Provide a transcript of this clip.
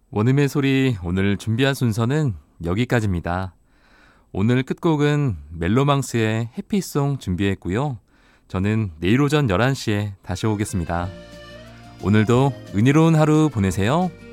원음의 소리 오늘 준비한 순서는 여기까지입니다. 오늘 끝곡은 멜로망스의 해피송 준비했고요. 저는 내일 오전 11시에 다시 오겠습니다. 오늘도 은혜로운 하루 보내세요.